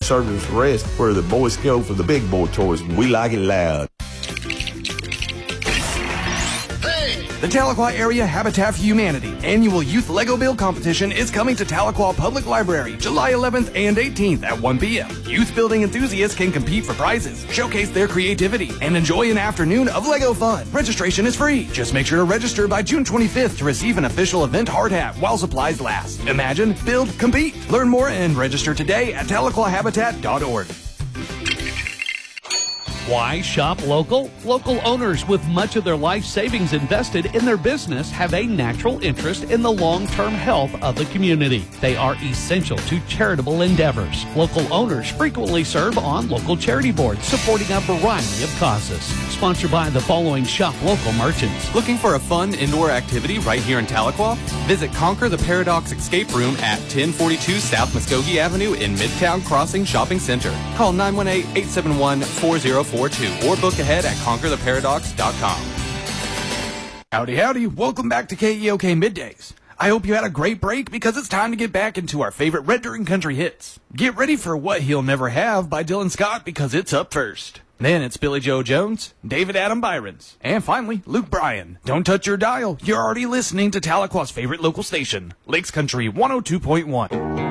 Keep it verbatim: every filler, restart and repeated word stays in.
Service Rest, where the boys go for the big boy toys, and we like it loud. The Tahlequah Area Habitat for Humanity annual Youth Lego Build Competition is coming to Tahlequah Public Library July eleventh and eighteenth at one p.m. Youth building enthusiasts can compete for prizes, showcase their creativity, and enjoy an afternoon of Lego fun. Registration is free. Just make sure to register by June twenty-fifth to receive an official event hard hat while supplies last. Imagine, build, compete. Learn more and register today at tahlequah habitat dot org. Why shop local? Local owners with much of their life savings invested in their business have a natural interest in the long-term health of the community. They are essential to charitable endeavors. Local owners frequently serve on local charity boards supporting a variety of causes. Sponsored by the following shop local merchants. Looking for a fun indoor activity right here in Tahlequah? Visit Conquer the Paradox Escape Room at ten forty-two South Muskogee Avenue in Midtown Crossing Shopping Center. Call nine one eight, eight seven one, four zero four two or book ahead at conquer the paradox dot com. Howdy, howdy. Welcome back to K E O K Middays. I hope you had a great break because it's time to get back into our favorite Red Dirt and Country hits. Get ready for What He'll Never Have by Dylan Scott because it's up first. Then it's Billy Joe Jones, David Adam Byrons, and finally, Luke Bryan. Don't touch your dial. You're already listening to Tahlequah's favorite local station, Lakes Country one oh two point one.